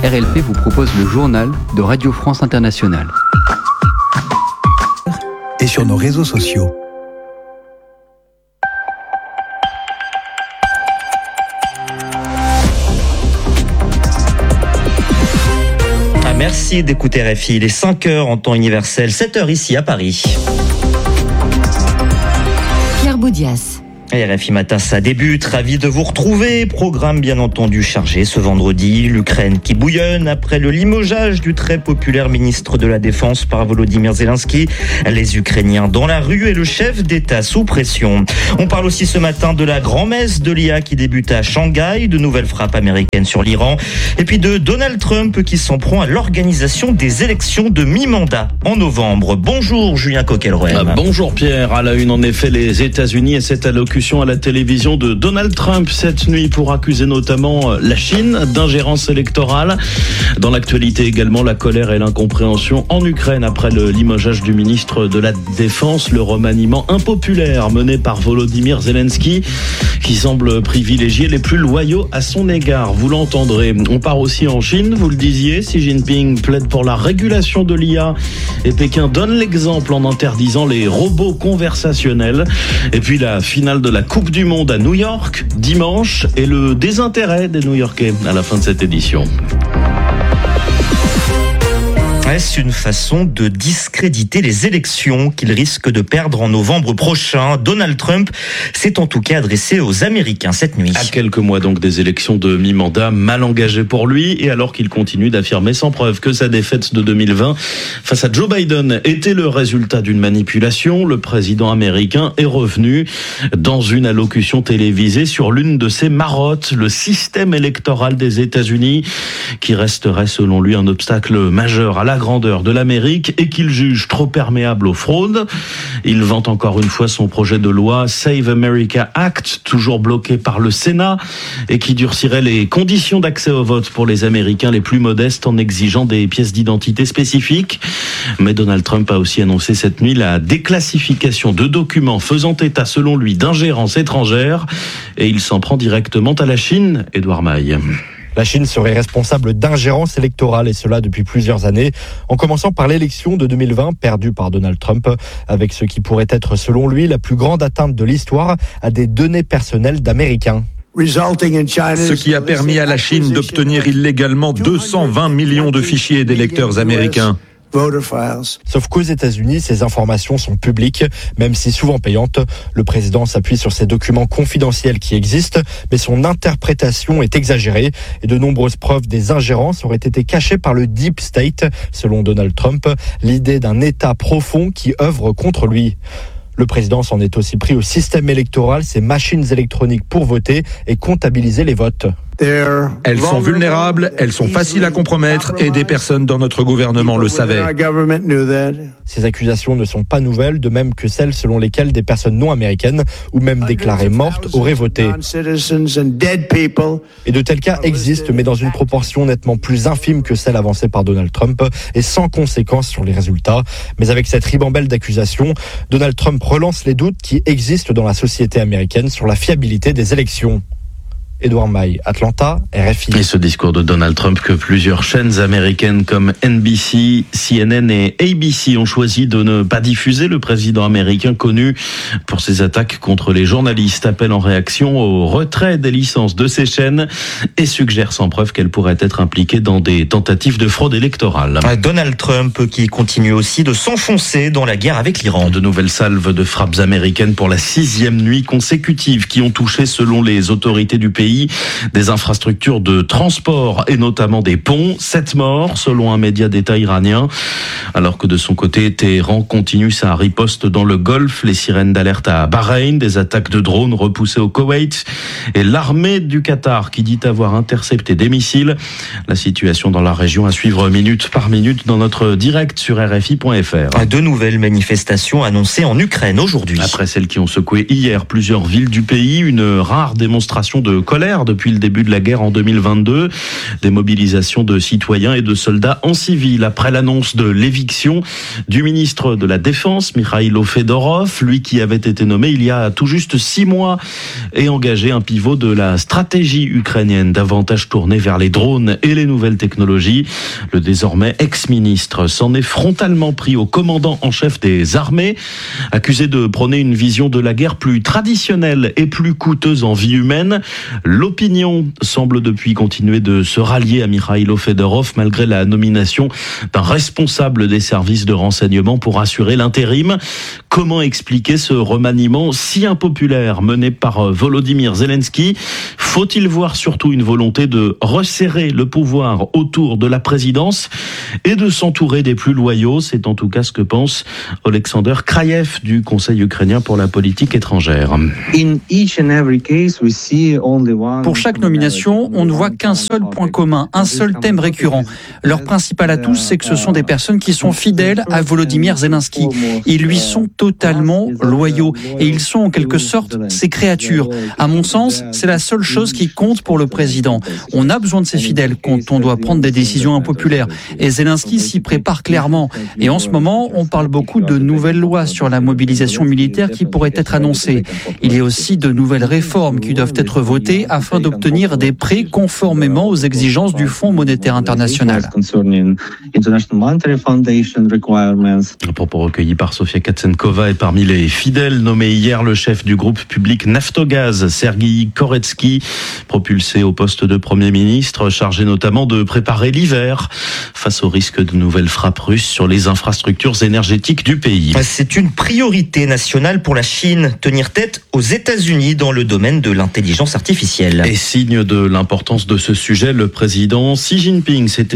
RLP vous propose le journal de Radio France Internationale. Et sur nos réseaux sociaux. Merci d'écouter RFI. Il est 5h en temps universel, 7h ici à Paris. Pierre Boudias. Et RFI Matin, ça débute. Ravi de vous retrouver. Programme bien entendu chargé ce vendredi. L'Ukraine qui bouillonne après le limogeage du très populaire ministre de la Défense par Volodymyr Zelensky. Les Ukrainiens dans la rue et le chef d'État sous pression. On parle aussi ce matin de la grand-messe de l'IA qui débute à Shanghai, de nouvelles frappes américaines sur l'Iran, et puis de Donald Trump qui s'en prend à l'organisation des élections de mi-mandat en novembre. Bonjour Julien Coquelrouem. Bonjour Pierre. À la une en effet les États-Unis et cette allocution à la télévision de Donald Trump cette nuit pour accuser notamment la Chine d'ingérence électorale. Dans l'actualité également, la colère et l'incompréhension en Ukraine après le limogeage du ministre de la Défense, le remaniement impopulaire mené par Volodymyr Zelensky qui semble privilégier les plus loyaux à son égard. Vous l'entendrez. On part aussi en Chine, vous le disiez, Xi Jinping plaide pour la régulation de l'IA et Pékin donne l'exemple en interdisant les robots conversationnels. Et puis la finale de la Coupe du Monde à New York, dimanche, et le désintérêt des New-Yorkais à la fin de cette édition. Est-ce une façon de discréditer les élections qu'il risque de perdre en novembre prochain? Donald Trump s'est en tout cas adressé aux Américains cette nuit. À quelques mois donc des élections de mi-mandat, mal engagées pour lui, et alors qu'il continue d'affirmer sans preuve que sa défaite de 2020 face à Joe Biden était le résultat d'une manipulation, le président américain est revenu dans une allocution télévisée sur l'une de ses marottes, le système électoral des États-Unis, qui resterait selon lui un obstacle majeur à la grandeur de l'Amérique et qu'il juge trop perméable aux fraudes. Il vante encore une fois son projet de loi Save America Act, toujours bloqué par le Sénat et qui durcirait les conditions d'accès au vote pour les Américains les plus modestes en exigeant des pièces d'identité spécifiques. Mais Donald Trump a aussi annoncé cette nuit la déclassification de documents faisant état selon lui d'ingérence étrangère et il s'en prend directement à la Chine. Édouard Maille. La Chine serait responsable d'ingérence électorale et cela depuis plusieurs années, en commençant par l'élection de 2020 perdue par Donald Trump, avec ce qui pourrait être selon lui la plus grande atteinte de l'histoire à des données personnelles d'Américains. Ce qui a permis à la Chine d'obtenir illégalement 220 millions de fichiers d'électeurs américains. Sauf qu'aux États-Unis, ces informations sont publiques, même si souvent payantes. Le président s'appuie sur ces documents confidentiels qui existent, mais son interprétation est exagérée et de nombreuses preuves des ingérences auraient été cachées par le Deep State, selon Donald Trump, l'idée d'un État profond qui œuvre contre lui. Le président s'en est aussi pris au système électoral, ces machines électroniques pour voter et comptabiliser les votes. Elles sont vulnérables, elles sont faciles à compromettre et des personnes dans notre gouvernement le savaient. Ces accusations ne sont pas nouvelles, de même que celles selon lesquelles des personnes non américaines ou même déclarées mortes auraient voté. Et de tels cas existent, mais dans une proportion nettement plus infime que celle avancée par Donald Trump et sans conséquence sur les résultats. Mais avec cette ribambelle d'accusations, Donald Trump relance les doutes qui existent dans la société américaine sur la fiabilité des élections. Édouard Maille, Atlanta, RFI. Et ce discours de Donald Trump que plusieurs chaînes américaines comme NBC, CNN et ABC ont choisi de ne pas diffuser. Le président américain connu pour ses attaques contre les journalistes appelle en réaction au retrait des licences de ces chaînes et suggère sans preuve qu'elles pourraient être impliquées dans des tentatives de fraude électorale. Donald Trump qui continue aussi de s'enfoncer dans la guerre avec l'Iran. De nouvelles salves de frappes américaines pour la 6e nuit consécutive qui ont touché selon les autorités du pays des infrastructures de transport et notamment des ponts. 7 morts selon un média d'État iranien. Alors que de son côté, Téhéran continue sa riposte dans le Golfe. Les sirènes d'alerte à Bahreïn, des attaques de drones repoussées au Koweït et l'armée du Qatar qui dit avoir intercepté des missiles. La situation dans la région à suivre minute par minute dans notre direct sur RFI.fr. De nouvelles manifestations annoncées en Ukraine aujourd'hui. Après celles qui ont secoué hier plusieurs villes du pays, une rare démonstration de colère colère depuis le début de la guerre en 2022. Des mobilisations de citoyens et de soldats en civil après l'annonce de l'éviction du ministre de la Défense, Mikhailo Fedorov, lui qui avait été nommé il y a tout juste 6 mois et engagé un pivot de la stratégie ukrainienne davantage tournée vers les drones et les nouvelles technologies. Le désormais ex-ministre s'en est frontalement pris au commandant en chef des armées, accusé de prôner une vision de la guerre plus traditionnelle et plus coûteuse en vie humaine. L'opinion semble depuis continuer de se rallier à Mikhailo Fedorov malgré la nomination d'un responsable des services de renseignement pour assurer l'intérim. Comment expliquer ce remaniement si impopulaire mené par Volodymyr Zelensky? Faut-il voir surtout une volonté de resserrer le pouvoir autour de la présidence et de s'entourer des plus loyaux? C'est en tout cas ce que pense Alexander Kraïev du Conseil ukrainien pour la politique étrangère. Pour chaque nomination, on ne voit qu'un seul point commun, un seul thème récurrent. Leur principal atout, c'est que ce sont des personnes qui sont fidèles à Volodymyr Zelensky. Ils lui sont totalement loyaux et ils sont en quelque sorte ses créatures. À mon sens, c'est la seule chose qui compte pour le président. On a besoin de ses fidèles quand on doit prendre des décisions impopulaires. Et Zelensky s'y prépare clairement. Et en ce moment, on parle beaucoup de nouvelles lois sur la mobilisation militaire qui pourraient être annoncées. Il y a aussi de nouvelles réformes qui doivent être votées afin d'obtenir des prêts conformément aux exigences du Fonds monétaire international. Un propos recueilli par Sofia Katsenkova et parmi les fidèles nommés hier le chef du groupe public Naftogaz, Sergueï Koretsky, propulsé au poste de Premier ministre, chargé notamment de préparer l'hiver face au risque de nouvelles frappes russes sur les infrastructures énergétiques du pays. C'est une priorité nationale pour la Chine, tenir tête aux États-Unis dans le domaine de l'intelligence artificielle. Et signe de l'importance de ce sujet, le président Xi Jinping s'est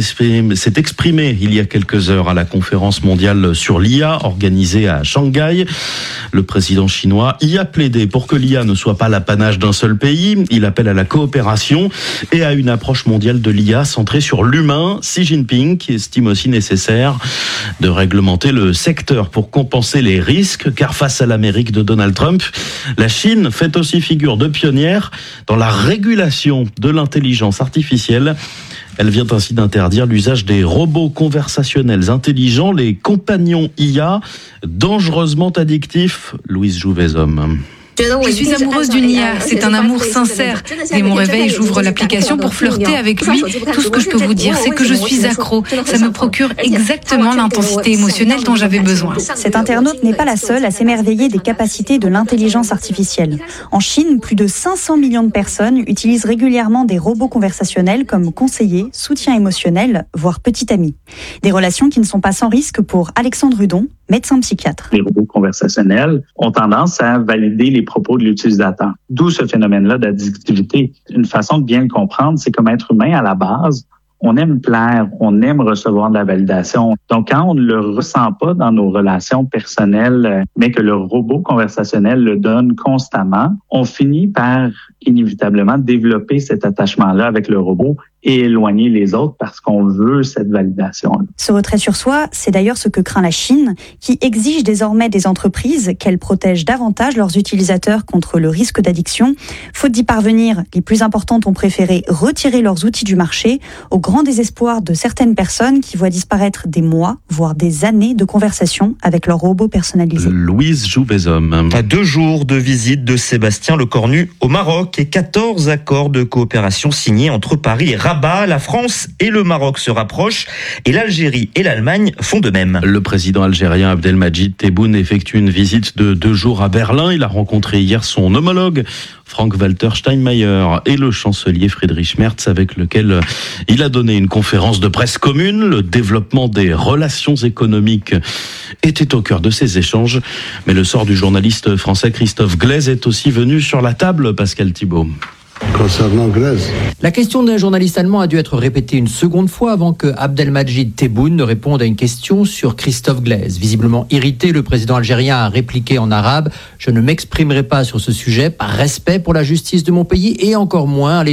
exprimé il y a quelques heures à la conférence mondiale sur l'IA organisée à Shanghai. Le président chinois y a plaidé pour que l'IA ne soit pas l'apanage d'un seul pays. Il appelle à la coopération et à une approche mondiale de l'IA centrée sur l'humain. Xi Jinping qui estime aussi nécessaire de réglementer le secteur pour compenser les risques, car face à l'Amérique de Donald Trump, la Chine fait aussi figure de pionnière dans la régulation de l'intelligence artificielle. Elle vient ainsi d'interdire l'usage des robots conversationnels intelligents, les compagnons IA, dangereusement addictifs. Louise Jouvezhomme. Je suis amoureuse d'une IA, c'est un amour sincère. Dès mon réveil, j'ouvre l'application pour flirter avec lui. Tout ce que je peux vous dire, c'est que je suis accro. Ça me procure exactement l'intensité émotionnelle dont j'avais besoin. Cette internaute n'est pas la seule à s'émerveiller des capacités de l'intelligence artificielle. En Chine, plus de 500 millions de personnes utilisent régulièrement des robots conversationnels comme conseillers, soutien émotionnel, voire petit ami. Des relations qui ne sont pas sans risque pour Alexandre Hudon, médecin psychiatre. Les robots conversationnels ont tendance à valider les propos de l'utilisateur. D'où ce phénomène-là d'addictivité. Une façon de bien le comprendre, c'est comme être humain à la base. On aime plaire, on aime recevoir de la validation. Donc, quand on ne le ressent pas dans nos relations personnelles, mais que le robot conversationnel le donne constamment, on finit par inévitablement développer cet attachement-là avec le robot et éloigner les autres parce qu'on veut cette validation. Ce retrait sur soi, c'est d'ailleurs ce que craint la Chine, qui exige désormais des entreprises qu'elles protègent davantage leurs utilisateurs contre le risque d'addiction. Faute d'y parvenir, les plus importantes ont préféré retirer leurs outils du marché, au grand désespoir de certaines personnes qui voient disparaître des mois, voire des années de conversation avec leurs robots personnalisés. Louise Jouvezhomme. À 2 jours de visite de Sébastien Lecornu au Maroc et 14 accords de coopération signés entre Paris et Rabat, la France et le Maroc se rapprochent et l'Algérie et l'Allemagne font de même. Le président algérien Abdelmadjid Tebboune effectue une visite de 2 jours à Berlin. Il a rencontré hier son homologue Frank-Walter Steinmeier et le chancelier Friedrich Merz avec lequel il a donné une conférence de presse commune. Le développement des relations économiques était au cœur de ces échanges. Mais le sort du journaliste français Christophe Glaise est aussi venu sur la table, Pascal Thibault. Concernant Glaise, la question d'un journaliste allemand a dû être répétée une seconde fois avant que Abdelmadjid Tebboune ne réponde à une question sur Christophe Glaise. Visiblement irrité, le président algérien a répliqué en arabe « Je ne m'exprimerai pas sur ce sujet par respect pour la justice de mon pays et encore moins à l'étranger ».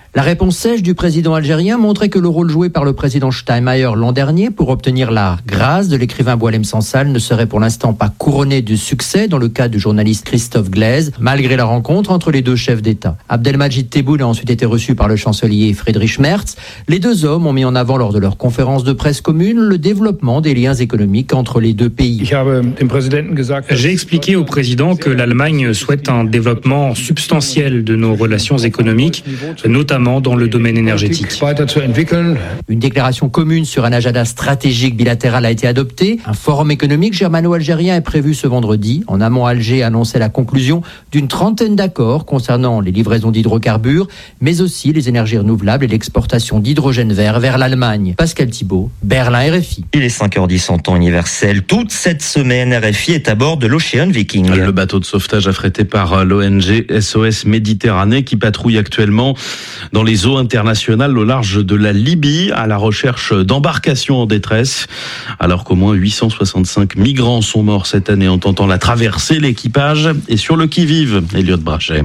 La réponse sèche du président algérien montrait que le rôle joué par le président Steinmeier l'an dernier pour obtenir la grâce de l'écrivain Boualem Sansal ne serait pour l'instant pas couronné de succès dans le cas du journaliste Christophe Glaise, malgré la rencontre entre les deux chefs d'État. Abdelmajid Tebboune a ensuite été reçu par le chancelier Friedrich Merz. Les deux hommes ont mis en avant lors de leur conférence de presse commune le développement des liens économiques entre les deux pays. J'ai expliqué au président que l'Allemagne souhaite un développement substantiel de nos relations économiques, notamment dans le domaine énergétique. Une déclaration commune sur un agenda stratégique bilatéral a été adoptée. Un forum économique germano-algérien est prévu ce vendredi. En amont, Alger annonçait la conclusion d'une 30aine d'accords concernant les livraisons d'hydrocarbures, mais aussi les énergies renouvelables et l'exportation d'hydrogène vert vers l'Allemagne. Pascal Thibault, Berlin, RFI. Il est 5h10 en temps universel. Toute cette semaine, RFI est à bord de l'Ocean Viking. Le bateau de sauvetage affrété par l'ONG SOS Méditerranée qui patrouille actuellement dans les eaux internationales au large de la Libye à la recherche d'embarcations en détresse. Alors qu'au moins 865 migrants sont morts cette année en tentant la traversée, l'équipage est sur le qui-vive. Elliot Brachet.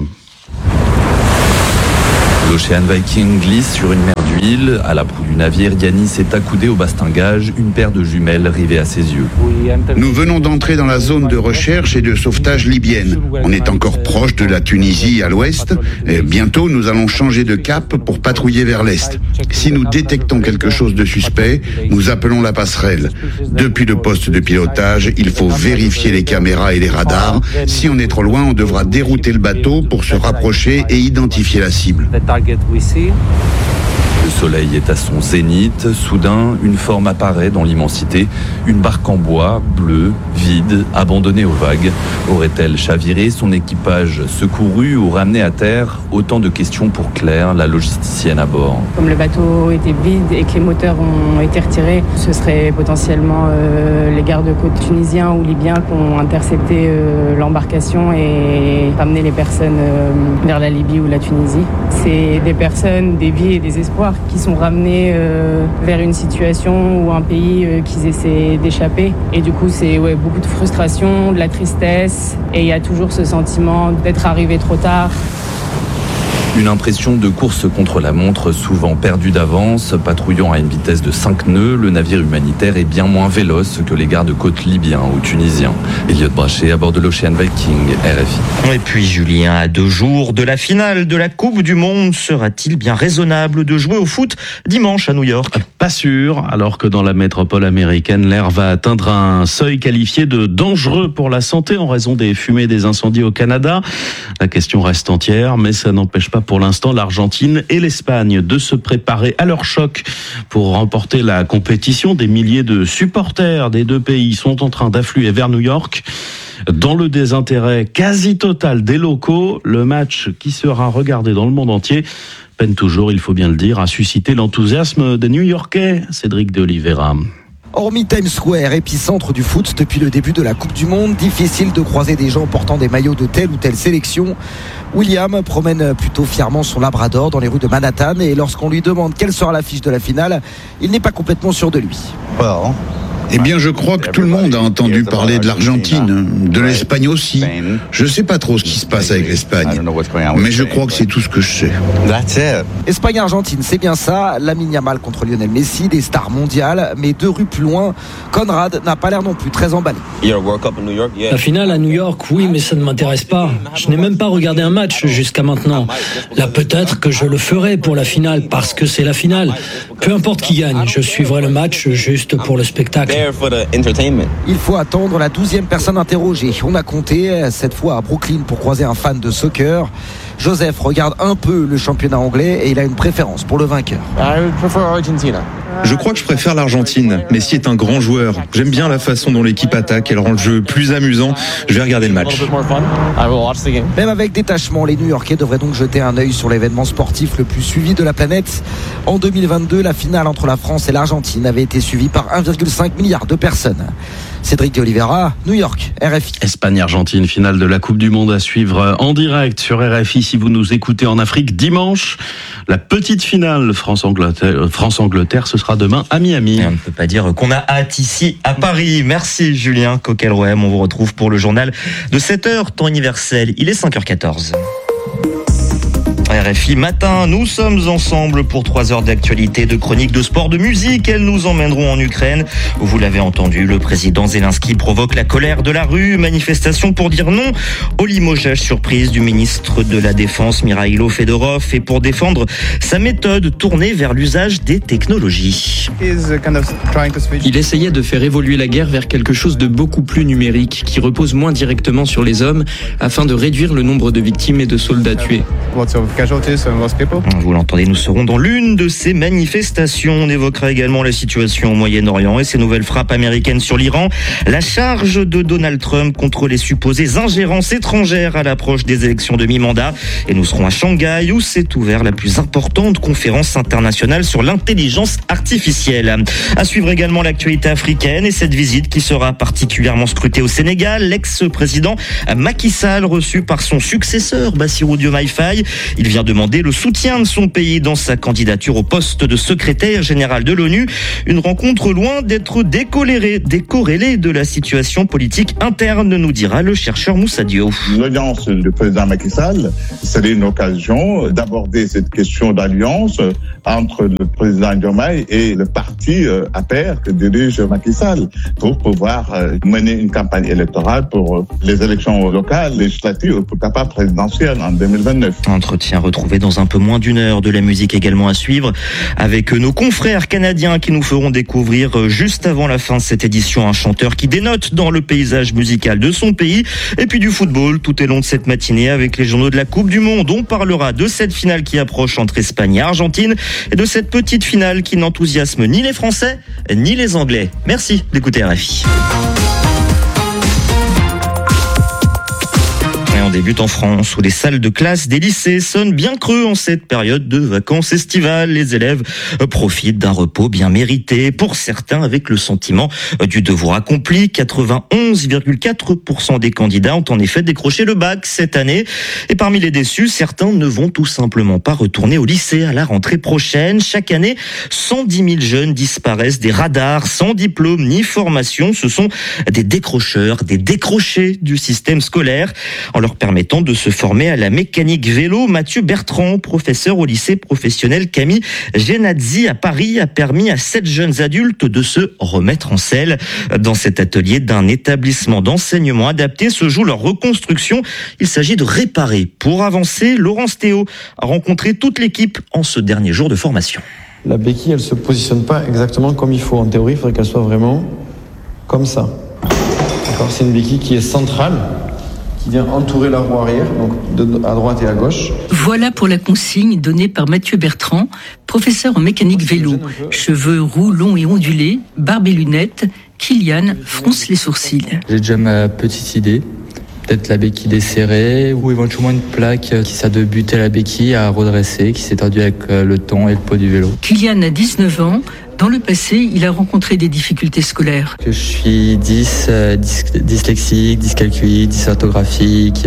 L'Ocean Viking glisse sur une mer d'huile. À la proue du navire, Yanis est accoudé au bastingage, une paire de jumelles rivées à ses yeux. Nous venons d'entrer dans la zone de recherche et de sauvetage libyenne. On est encore proche de la Tunisie à l'ouest. Et bientôt, nous allons changer de cap pour patrouiller vers l'est. Si nous détectons quelque chose de suspect, nous appelons la passerelle. Depuis le poste de pilotage, il faut vérifier les caméras et les radars. Si on est trop loin, on devra dérouter le bateau pour se rapprocher et identifier la cible. Le soleil est à son zénith. Soudain, une forme apparaît dans l'immensité. Une barque en bois, bleue, vide, abandonnée aux vagues. Aurait-elle chaviré, son équipage secouru ou ramené à terre? Autant de questions pour Claire, la logisticienne à bord. Comme le bateau était vide et que les moteurs ont été retirés, ce serait potentiellement les gardes-côtes tunisiens ou libyens qui ont intercepté l'embarcation et amené les personnes vers la Libye ou la Tunisie. C'est des personnes, des vies et des espoirs qui sont ramenés vers une situation ou un pays qu'ils essaient d'échapper. Et du coup, c'est beaucoup de frustration, de la tristesse. Et il y a toujours ce sentiment d'être arrivé trop tard. Une impression de course contre la montre, souvent perdue d'avance. Patrouillant à une vitesse de 5 nœuds, le navire humanitaire est bien moins véloce que les gardes-côtes libyens ou tunisiens. Elliot Brachet à bord de l'Ocean Viking, RFI. Et puis Julien, à 2 jours de la finale de la Coupe du Monde, sera-t-il bien raisonnable de jouer au foot dimanche à New York? Pas sûr, alors que dans la métropole américaine, l'air va atteindre un seuil qualifié de dangereux pour la santé en raison des fumées des incendies au Canada. La question reste entière, mais ça n'empêche pas pour l'instant l'Argentine et l'Espagne de se préparer à leur choc pour remporter la compétition. Des milliers de supporters des deux pays sont en train d'affluer vers New York. Dans le désintérêt quasi total des locaux, le match qui sera regardé dans le monde entier peine toujours, il faut bien le dire, à susciter l'enthousiasme des New-Yorkais. Cédric de Oliveira. Hormis Times Square, épicentre du foot depuis le début de la Coupe du Monde, difficile de croiser des gens portant des maillots de telle ou telle sélection. William promène plutôt fièrement son Labrador dans les rues de Manhattan et lorsqu'on lui demande quelle sera l'affiche de la finale, il n'est pas complètement sûr de lui. Eh bien, je crois que tout le monde a entendu parler de l'Argentine, de l'Espagne aussi. Je ne sais pas trop ce qui se passe avec l'Espagne, mais je crois que c'est tout ce que je sais. Espagne-Argentine, c'est bien ça. Lamine Yamal contre Lionel Messi, des stars mondiales, mais 2 rues plus loin, Conrad n'a pas l'air non plus très emballé. La finale à New York, oui, mais ça ne m'intéresse pas. Je n'ai même pas regardé un match jusqu'à maintenant. Là, peut-être que je le ferai pour la finale, parce que c'est la finale. Peu importe qui gagne, je suivrai le match juste pour le spectacle. Il faut attendre la 12e personne interrogée. On a compté, cette fois à Brooklyn, pour croiser un fan de soccer. Joseph regarde un peu le championnat anglais et il a une préférence pour le vainqueur. Je crois que je préfère l'Argentine. Messi est un grand joueur. J'aime bien la façon dont l'équipe attaque. Elle rend le jeu plus amusant. Je vais regarder le match. Même avec détachement, les New-Yorkais devraient donc jeter un œil sur l'événement sportif le plus suivi de la planète. En 2022, la finale entre la France et l'Argentine avait été suivie par 1,5 milliard de personnes. Cédric de Oliveira, New York, RFI. Espagne-Argentine, finale de la Coupe du Monde à suivre en direct sur RFI si vous nous écoutez en Afrique dimanche. La petite finale France-Angleterre, ce sera demain à Miami. Et on ne peut pas dire qu'on a hâte ici à Paris. Merci Julien Coquelrouem. On vous retrouve pour le journal de 7h, temps universel. Il est 5h14. RFI Matin, nous sommes ensemble pour 3 heures d'actualité, de chroniques, de sport, de musique. Elles nous emmèneront en Ukraine. Vous l'avez entendu, le président Zelensky provoque la colère de la rue. Manifestation pour dire non au limogeage surprise du ministre de la Défense, Mikhailo Fedorov, et pour défendre sa méthode tournée vers l'usage des technologies. Il essayait de faire évoluer la guerre vers quelque chose de beaucoup plus numérique, qui repose moins directement sur les hommes, afin de réduire le nombre de victimes et de soldats tués. Vous l'entendez, nous serons dans l'une de ces manifestations. On évoquera également la situation au Moyen-Orient et ses nouvelles frappes américaines sur l'Iran. La charge de Donald Trump contre les supposées ingérences étrangères à l'approche des élections de mi-mandat. Et nous serons à Shanghai où s'est ouverte la plus importante conférence internationale sur l'intelligence artificielle. À suivre également l'actualité africaine et cette visite qui sera particulièrement scrutée au Sénégal. L'ex-président Macky Sall reçu par son successeur Bassirou Diomaye Faye. Il vient demander le soutien de son pays dans sa candidature au poste de secrétaire général de l'ONU. Une rencontre loin d'être décorrélée de la situation politique interne, nous dira le chercheur Moussa Dio. L'audience du président Macky Sall serait une occasion d'aborder cette question d'alliance entre le président Diomaye et le parti APR que dirige Macky Sall pour pouvoir mener une campagne électorale pour les élections locales, législatives, pourquoi pas présidentielles en 2029. Entretien retrouvé dans un peu moins d'une heure, de la musique également à suivre avec nos confrères canadiens qui nous feront découvrir juste avant la fin de cette édition un chanteur qui dénote dans le paysage musical de son pays et puis du football tout au long de cette matinée avec les journaux de la Coupe du Monde. On parlera de cette finale qui approche entre Espagne et Argentine et de cette petite finale qui n'enthousiasme ni les Français ni les Anglais. Merci d'écouter RFI. On débute en France où les salles de classe des lycées sonnent bien creux en cette période de vacances estivales. Les élèves profitent d'un repos bien mérité, pour certains avec le sentiment du devoir accompli. 91,4% des candidats ont en effet décroché le bac cette année. Et parmi les déçus, certains ne vont tout simplement pas retourner au lycée à la rentrée prochaine. Chaque année, 110 000 jeunes disparaissent des radars sans diplôme ni formation. Ce sont des décrocheurs, des décrochés du système scolaire. En leur permettant de se former à la mécanique vélo, Mathieu Bertrand, professeur au lycée professionnel Camille Genazzi à Paris, a permis à 7 jeunes adultes de se remettre en selle. Dans cet atelier d'un établissement d'enseignement adapté se joue leur reconstruction. Il s'agit de réparer. Pour avancer, Laurence Théo a rencontré toute l'équipe en ce dernier jour de formation. La béquille, elle se positionne pas exactement comme il faut. En théorie, il faudrait qu'elle soit vraiment comme ça. D'accord, c'est une béquille qui est centrale, qui vient entourer la roue arrière, donc à droite et à gauche. Voilà pour la consigne donnée par Mathieu Bertrand, professeur en mécanique vélo. Cheveux roux, longs et ondulés, barbe et lunettes, Kylian fronce les sourcils. J'ai déjà ma petite idée. Peut-être la béquille desserrée ou éventuellement une plaque qui sert de buter la béquille à redresser, qui s'est tordue avec le temps et le poids du vélo. Kylian a 19 ans. Dans le passé, il a rencontré des difficultés scolaires. Je suis dyslexique, dyscalculique, dysorthographique,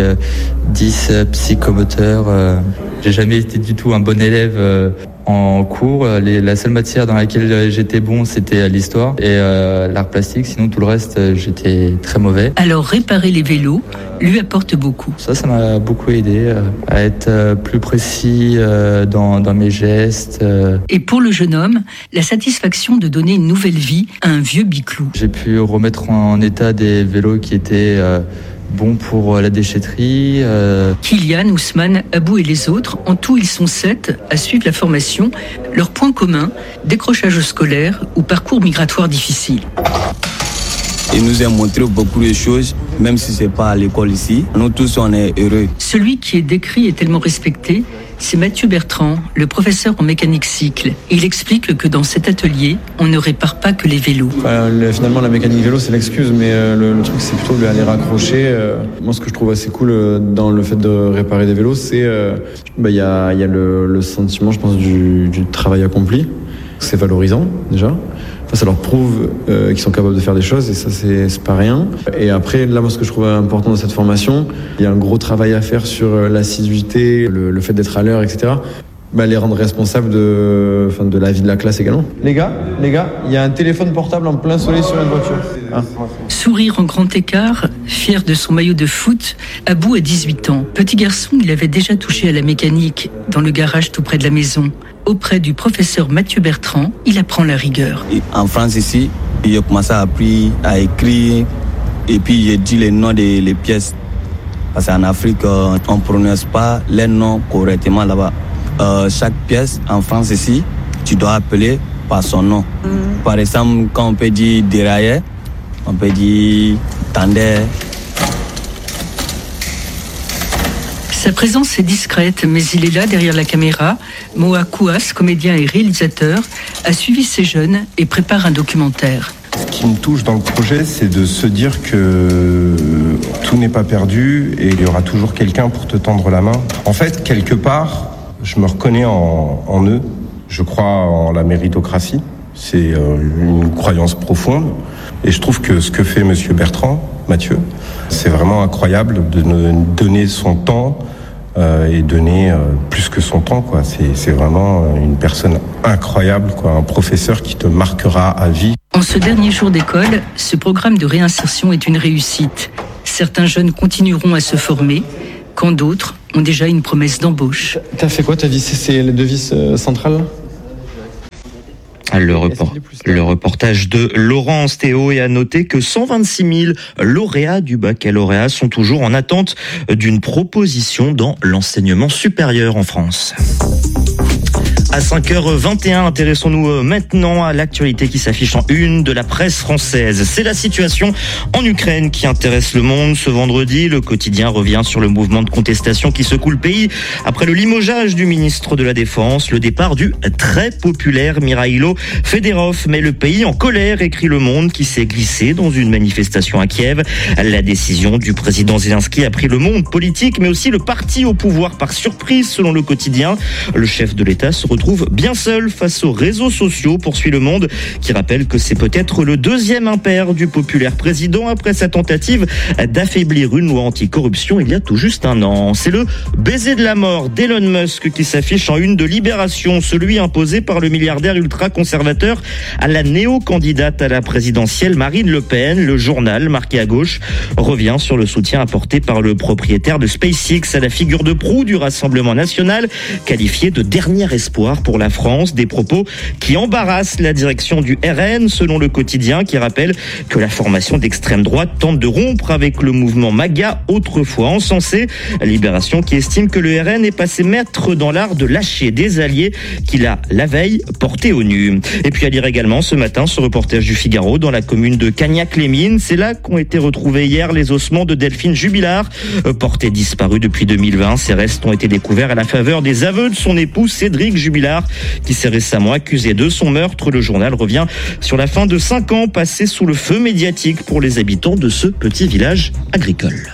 psychomoteur. J'ai jamais été du tout un bon élève en cours. La seule matière dans laquelle j'étais bon, c'était l'histoire et l'art plastique. Sinon, tout le reste, j'étais très mauvais. Alors, réparer les vélos lui apporte beaucoup. Ça m'a beaucoup aidé à être plus précis dans mes gestes. Et pour le jeune homme, la satisfaction de donner une nouvelle vie à un vieux biclou. J'ai pu remettre en état des vélos qui étaient bons pour la déchetterie. Kylian, Ousmane, Abou et les autres, en tout ils sont 7 à suivre la formation. Leur point commun, décrochage scolaire ou parcours migratoire difficile. Il nous a montré beaucoup de choses, même si c'est pas à l'école ici. Nous tous, on est heureux. Celui qui est décrit et tellement respecté, c'est Mathieu Bertrand, le professeur en mécanique cycle. Il explique que dans cet atelier, on ne répare pas que les vélos. Finalement, la mécanique vélo, c'est l'excuse, mais le truc, c'est plutôt de les raccrocher. Moi, ce que je trouve assez cool dans le fait de réparer des vélos, c'est y a le sentiment, je pense, du travail accompli. C'est valorisant, déjà. Enfin, ça leur prouve qu'ils sont capables de faire des choses et ça, c'est pas rien. Et après, là, moi, ce que je trouve important dans cette formation, il y a un gros travail à faire sur l'assiduité, le fait d'être à l'heure, etc. les rendre responsables de la vie de la classe également. Les gars, il y a un téléphone portable en plein soleil sur une voiture. Sourire en grand écart, fier de son maillot de foot, Abou a 18 ans. Petit garçon, il avait déjà touché à la mécanique dans le garage tout près de la maison. Auprès du professeur Mathieu Bertrand, il apprend la rigueur. En France ici, j'ai commencé à apprendre à écrire et puis j'ai dit les noms des pièces. Parce qu'en Afrique, on ne prononce pas les noms correctement là-bas. Chaque pièce en France ici, tu dois appeler par son nom. Par exemple, quand on peut dire dérailleur, on peut dire tendeur. Sa présence est discrète, mais il est là derrière la caméra. Moa Kouas, comédien et réalisateur, a suivi ces jeunes et prépare un documentaire. Ce qui me touche dans le projet, c'est de se dire que tout n'est pas perdu et il y aura toujours quelqu'un pour te tendre la main. En fait, quelque part, je me reconnais en eux. Je crois en la méritocratie. C'est une croyance profonde. Et je trouve que ce que fait Monsieur Bertrand, Mathieu, c'est vraiment incroyable de donner son temps et donner plus que son temps, quoi. C'est vraiment une personne incroyable, quoi. Un professeur qui te marquera à vie. En ce dernier jour d'école, ce programme de réinsertion est une réussite. Certains jeunes continueront à se former, quand d'autres ont déjà une promesse d'embauche. T'as fait quoi ta vie? C'est la devise centrale? Le reportage de Laurence Théo, et à noter que 126 000 lauréats du baccalauréat sont toujours en attente d'une proposition dans l'enseignement supérieur en France. À 5h21, intéressons-nous maintenant à l'actualité qui s'affiche en une de la presse française. C'est la situation en Ukraine qui intéresse le monde. Ce vendredi, le quotidien revient sur le mouvement de contestation qui secoue le pays après le limogeage du ministre de la Défense, le départ du très populaire Mikhailo Fedorov. Mais le pays en colère, écrit Le Monde, qui s'est glissé dans une manifestation à Kiev. La décision du président Zelensky a pris le monde politique, mais aussi le parti au pouvoir par surprise, selon le quotidien. Le chef de l'État se retrouve bien seul face aux réseaux sociaux, poursuit Le Monde, qui rappelle que c'est peut-être le deuxième impair du populaire président après sa tentative d'affaiblir une loi anticorruption il y a tout juste un an. C'est le baiser de la mort d'Elon Musk qui s'affiche en une de Libération, celui imposé par le milliardaire ultra-conservateur à la néo-candidate à la présidentielle Marine Le Pen. Le journal, marqué à gauche, revient sur le soutien apporté par le propriétaire de SpaceX à la figure de proue du Rassemblement national, qualifié de dernier espoir pour la France. Des propos qui embarrassent la direction du RN, selon le quotidien, qui rappelle que la formation d'extrême droite tente de rompre avec le mouvement MAGA, autrefois encensé. Libération qui estime que le RN est passé maître dans l'art de lâcher des alliés qu'il a, la veille, portés au nu. Et puis à lire également ce matin ce reportage du Figaro dans la commune de Cagnac-les-Mines. C'est là qu'ont été retrouvés hier les ossements de Delphine Jubilard, portée disparue depuis 2020. Ces restes ont été découverts à la faveur des aveux de son époux Cédric Jubilard, qui s'est récemment accusé de son meurtre. Le journal revient sur la fin de 5 ans passés sous le feu médiatique pour les habitants de ce petit village agricole.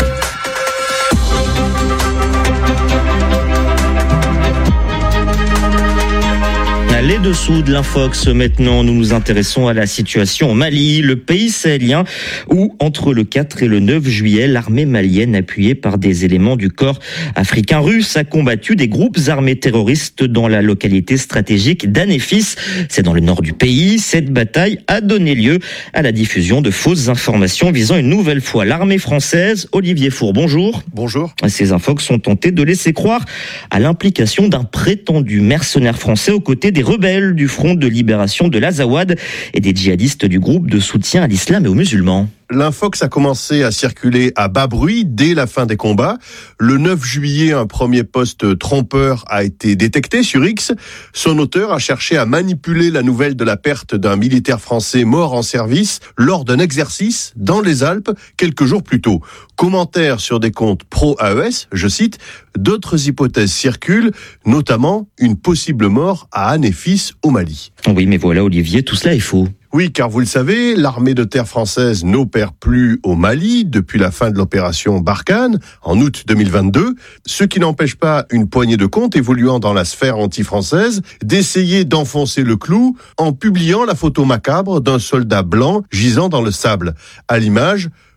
Les dessous de l'Infox. Maintenant, nous nous intéressons à la situation au Mali, le pays sahélien où, entre le 4 et le 9 juillet, l'armée malienne, appuyée par des éléments du corps africain russe, a combattu des groupes armés terroristes dans la localité stratégique d'Anéfis. C'est dans le nord du pays. Cette bataille a donné lieu à la diffusion de fausses informations visant une nouvelle fois l'armée française. Olivier Four, bonjour. Bonjour. Ces Infox sont tentés de laisser croire à l'implication d'un prétendu mercenaire français aux côtés des rebelles du Front de libération de l'Azawad et des djihadistes du groupe de soutien à l'islam et aux musulmans. L'infox a commencé à circuler à bas bruit dès la fin des combats. Le 9 juillet, un premier post trompeur a été détecté sur X. Son auteur a cherché à manipuler la nouvelle de la perte d'un militaire français mort en service lors d'un exercice dans les Alpes quelques jours plus tôt. Commentaire sur des comptes pro-AES, je cite, d'autres hypothèses circulent, notamment une possible mort à Anéfis au Mali. Oui, mais voilà Olivier, tout cela est faux. Oui, car vous le savez, l'armée de terre française n'opère plus au Mali depuis la fin de l'opération Barkhane, en août 2022, ce qui n'empêche pas une poignée de comptes évoluant dans la sphère anti-française d'essayer d'enfoncer le clou en publiant la photo macabre d'un soldat blanc gisant dans le sable. À l'image,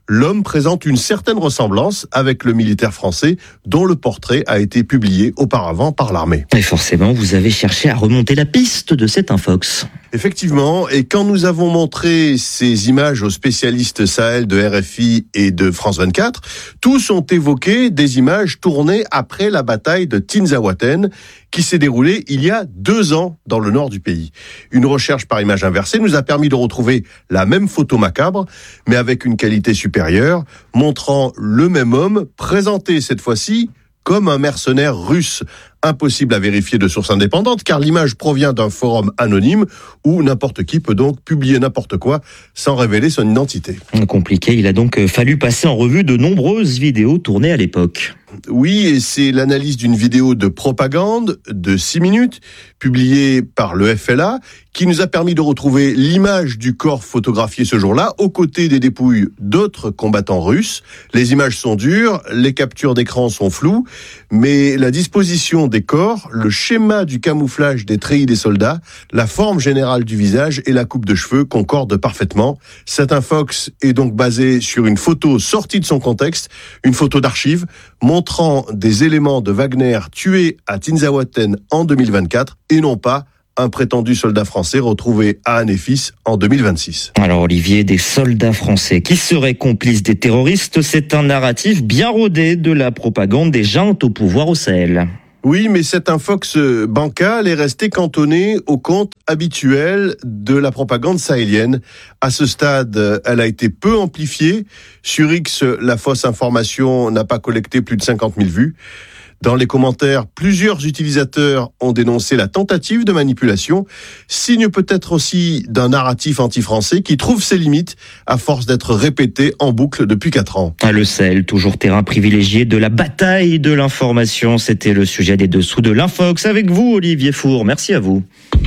l'homme présente une certaine ressemblance avec le militaire français dont le portrait a été publié auparavant par l'armée. Et forcément, vous avez cherché à remonter la piste de cet infox. Effectivement, et quand nous avons montré ces images aux spécialistes Sahel de RFI et de France 24, tous ont évoqué des images tournées après la bataille de Tinzaouaten, qui s'est déroulée il y a 2 ans dans le nord du pays. Une recherche par image inversée nous a permis de retrouver la même photo macabre, mais avec une qualité supérieure, montrant le même homme présenté cette fois-ci comme un mercenaire russe. Impossible à vérifier de source indépendante car l'image provient d'un forum anonyme où n'importe qui peut donc publier n'importe quoi sans révéler son identité. Compliqué, il a donc fallu passer en revue de nombreuses vidéos tournées à l'époque. Oui, et c'est l'analyse d'une vidéo de propagande de 6 minutes, publiée par le FLA, qui nous a permis de retrouver l'image du corps photographié ce jour-là, aux côtés des dépouilles d'autres combattants russes. Les images sont dures, les captures d'écran sont floues, mais la disposition des corps, le schéma du camouflage des treillis des soldats, la forme générale du visage et la coupe de cheveux concordent parfaitement. Cet infox est donc basé sur une photo sortie de son contexte, une photo d'archives, montrant des éléments de Wagner tués à Tinzaouaten en 2024 et non pas un prétendu soldat français retrouvé à Anéfis en 2026. Alors Olivier, des soldats français qui seraient complices des terroristes, c'est un narratif bien rodé de la propagande des juntes au pouvoir au Sahel. Oui, mais cette infox bancale est restée cantonnée au compte habituel de la propagande sahélienne. À ce stade, elle a été peu amplifiée. Sur X, la fausse information n'a pas collecté plus de 50 000 vues. Dans les commentaires, plusieurs utilisateurs ont dénoncé la tentative de manipulation, signe peut-être aussi d'un narratif anti-français qui trouve ses limites à force d'être répété en boucle depuis 4 ans. Le Sahel, toujours terrain privilégié de la bataille de l'information. C'était le sujet des dessous de l'Infox avec vous, Olivier Four. Merci à vous.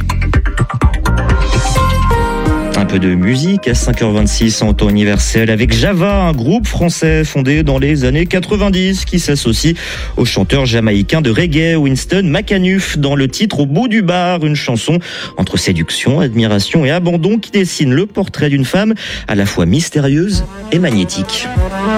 Un peu de musique à 5h26 en temps universel avec Java, un groupe français fondé dans les années 90 qui s'associe au chanteur jamaïcain de reggae Winston McAnuff dans le titre Au bout du bar, une chanson entre séduction, admiration et abandon qui dessine le portrait d'une femme à la fois mystérieuse et magnétique.